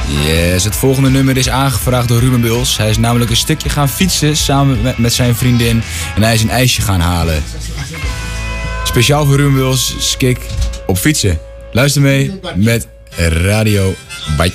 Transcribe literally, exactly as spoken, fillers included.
Yes, het volgende nummer is aangevraagd door Ruben Buls. Hij is namelijk een stukje gaan fietsen samen met, met zijn vriendin en hij is een ijsje gaan halen. Speciaal voor Ruben Buls, Skik op fietsen. Luister mee met Radio Bite.